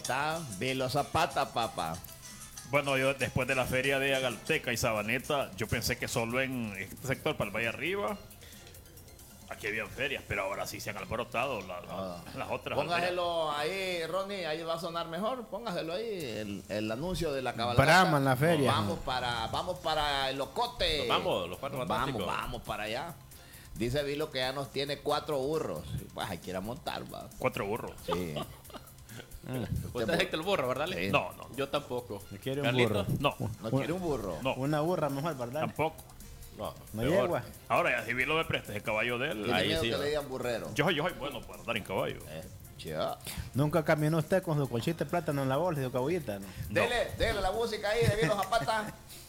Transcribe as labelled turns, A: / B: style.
A: está Vilo Zapata, papá.
B: Bueno, yo después de la feria de Agalteca y Sabaneta, yo pensé que solo en este sector, para el Valle Arriba, aquí habían ferias, pero ahora sí se han alborotado las otras.
A: Póngaselo ahí, Ronnie, ahí va a sonar mejor. Póngaselo ahí, el anuncio de la cabalgata.
C: Brahma en la feria.
A: Vamos para el Locote.
D: Los cuatro fantásticos.
A: Vamos para allá. Dice Vilo que ya nos tiene 4 burros. Pues hay que ir a montar, va.
B: 4 burros.
A: Sí.
D: Usted es el burro, ¿verdad?
A: Sí.
B: No.
D: Yo tampoco.
C: ¿Quiere un
D: Carlito.
C: burro?
B: No,
A: ¿No quiere un burro?
B: no,
C: Una burra mejor, ¿verdad?
B: tampoco.
D: No,
C: No
D: peor.
C: yegua.
B: Ahora ya si Vilo me prestes el caballo de él,
A: Tiene
D: Ahí
A: miedo
D: sí,
A: que
D: va.
A: le digan burrero.
B: yo soy bueno para andar en caballo.
A: Chia.
C: Nunca caminó usted con su colchita de plátano en la bolsa y su cabullita, ¿no?
A: Dele la música ahí de Vilo Zapata.